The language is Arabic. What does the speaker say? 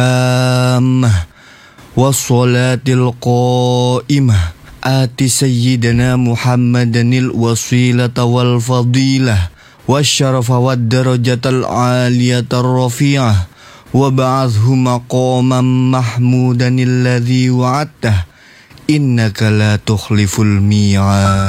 والصلاة القائمة آت سيدنا محمدا الوسيلة والفضيلة والشرف والدرجة العالية الرفيعة وابعثه مقاما محمودا الذي وعدته إنك لا تخلف الميعاد.